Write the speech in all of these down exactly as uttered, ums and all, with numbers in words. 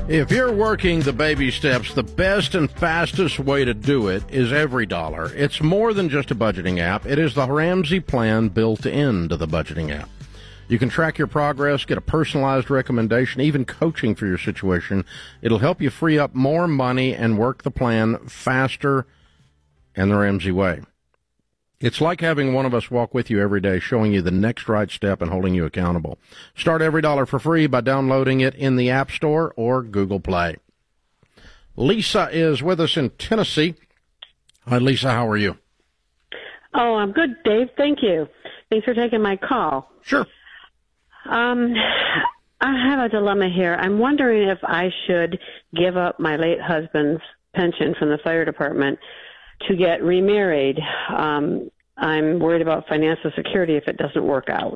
If you're working the baby steps, the best and fastest way to do it is EveryDollar. It's more than just a budgeting app. It is the Ramsey plan built into the budgeting app. You can track your progress, get a personalized recommendation, even coaching for your situation. It'll help you free up more money and work the plan faster and the Ramsey way. It's like having one of us walk with you every day, showing you the next right step and holding you accountable. Start EveryDollar for free by downloading it in the App Store or Google Play. Lisa is with us in Tennessee. Hi, Lisa. How are you? Oh, I'm good, Dave. Thank you. Thanks for taking my call. Sure. Um, I have a dilemma here. I'm wondering if I should give up my late husband's pension from the fire department to get remarried. Um, I'm worried about financial security if it doesn't work out.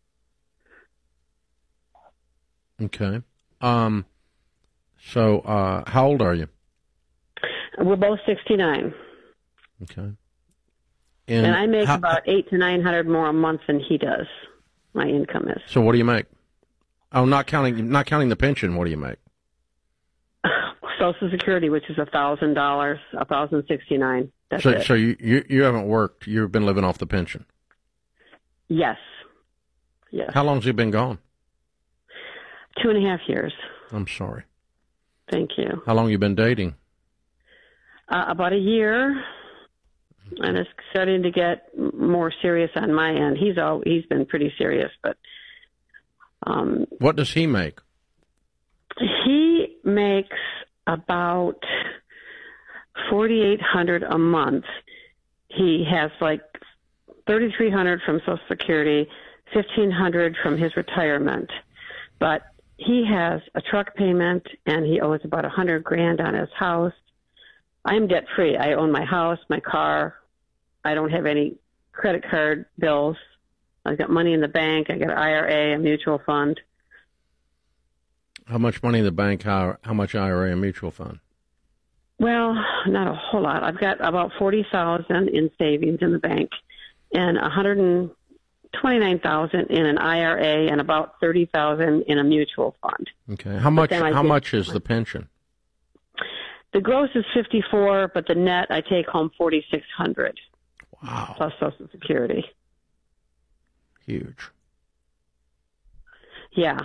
Okay. Um, so, uh, how old are you? We're both sixty-nine. Okay. And, and I make how, about eight to nine hundred more a month than he does. My income is. So what do you make? Oh, not counting, not counting the pension. What do you make? Social Security, which is a thousand dollars, a thousand sixty-nine. That's so, it. so you, you you haven't worked. You've been living off the pension. Yes. Yes. How long's he been gone? Two and a half years. I'm sorry. Thank you. How long you been dating? Uh, about a year, and it's starting to get more serious on my end. He's all he's been pretty serious, but um, what does he make? He makes about forty-eight hundred a month. He has like thirty-three hundred from Social Security, fifteen hundred from his retirement, but he has a truck payment and he owes about a hundred grand on his house. I'm debt free. I own my house, my car. I don't have any credit card bills. I've got money in the bank. I got an I R A, a mutual fund. How much money in the bank? How how much I R A and mutual fund? Well, not a whole lot. I've got about forty thousand in savings in the bank, and a hundred and twenty-nine thousand in an I R A, and about thirty thousand in a mutual fund. Okay. How much? How did, much is the pension? The gross is fifty-four, but the net I take home forty-six hundred. Wow. Plus Social Security. Huge. Yeah.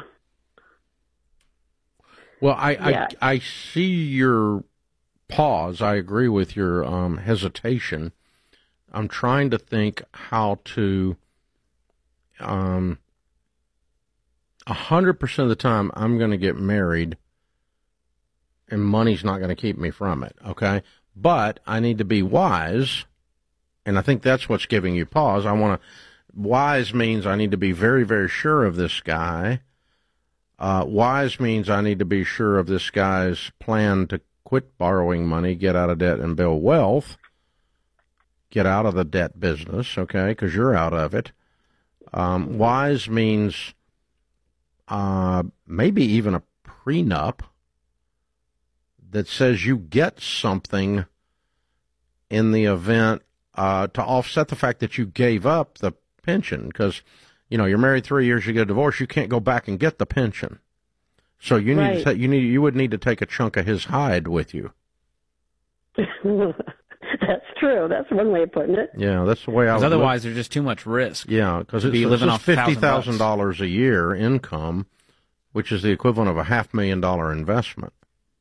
Well, I, yeah. I, I see your pause. I agree with your um, hesitation. I'm trying to think how to, um, a hundred percent of the time I'm going to get married and money's not going to keep me from it. Okay. But I need to be wise. And I think that's what's giving you pause. I want to, wise means I need to be very, very sure of this guy. Uh, wise means I need to be sure of this guy's plan to quit borrowing money, get out of debt, and build wealth. Get out of the debt business, okay, because you're out of it. Um, wise means uh, maybe even a prenup that says you get something in the event uh, to offset the fact that you gave up the pension, because you know, you're married three years, you get a divorce, you can't go back and get the pension. So you need right. to ta- you need you would need to take a chunk of his hide with you. That's true. That's one way of putting it. Yeah, that's the way I would. Otherwise, look. there's just too much risk. Yeah, because it's be living off fifty thousand dollars a year income, which is the equivalent of a half million dollar investment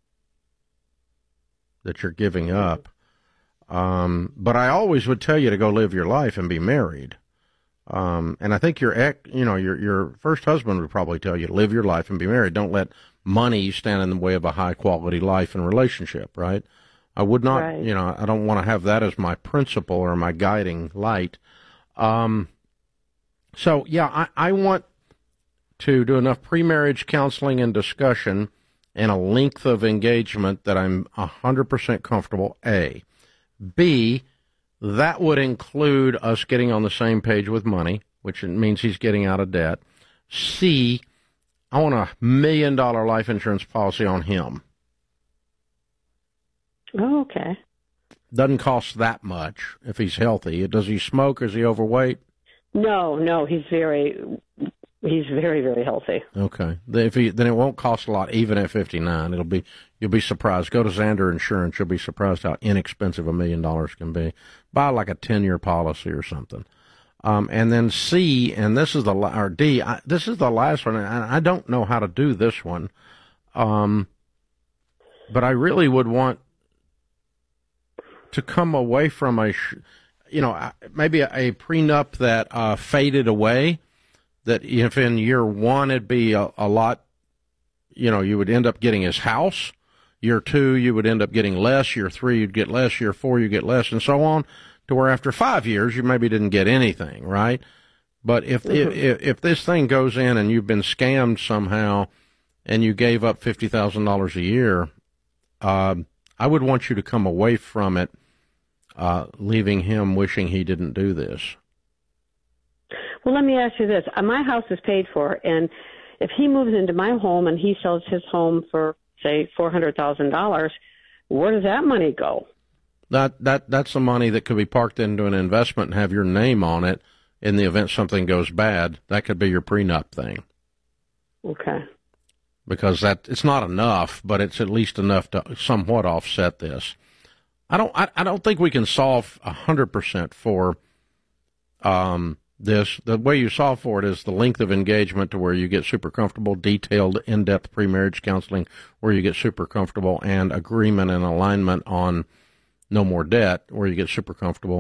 that you're giving up. Um, but I always would tell you to go live your life and be married. Um, and I think your ex, you know, your your first husband would probably tell you to live your life and be married. Don't let money stand in the way of a high quality life and relationship, right? I would not, right. you know, I don't want to have that as my principle or my guiding light. Um, so yeah, I, I want to do enough pre-marriage counseling and discussion and a length of engagement that I'm a hundred percent comfortable. A, B. That would include us getting on the same page with money, which means he's getting out of debt. C, I want a million dollar life insurance policy on him. Oh, okay. Doesn't cost that much if he's healthy. Does he smoke? Is he overweight? No, no, he's very He's very, very healthy. Okay. If he, then it won't cost a lot, even at fifty-nine. It'll be, you'll be surprised. Go to Zander Insurance. You'll be surprised how inexpensive a million dollars can be. Buy like a ten-year policy or something. Um, and then C, and this is the, or D, I, this is the last one, and I don't know how to do this one. Um, but I really would want to come away from a, you know, maybe a, a prenup that uh, faded away. That if in year one it'd be a, a lot, you know, you would end up getting his house. Year two, you would end up getting less. Year three, you'd get less. Year four, you get less, and so on, to where after five years, you maybe didn't get anything, right? But if mm-hmm. if, if this thing goes in and you've been scammed somehow and you gave up fifty thousand dollars a year, uh, I would want you to come away from it uh, leaving him wishing he didn't do this. Well, let me ask you this. My house is paid for, and if he moves into my home and he sells his home for, say, four hundred thousand dollars, where does that money go? That that That's the money that could be parked into an investment and have your name on it in the event something goes bad. That could be your prenup thing. Okay. Because that it's not enough, but it's at least enough to somewhat offset this. I don't I, I don't think we can solve one hundred percent for um this. The way you solve for it is the length of engagement to where you get super comfortable, detailed, in-depth pre-marriage counseling where you get super comfortable, and agreement and alignment on no more debt where you get super comfortable.